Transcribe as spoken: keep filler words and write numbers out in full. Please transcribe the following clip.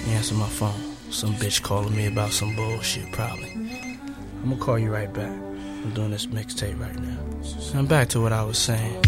Answer my phone. Some bitch calling me about some bullshit, probably. I'm gonna call you right back. I'm doing this mixtape right now. I'm back to what I was saying.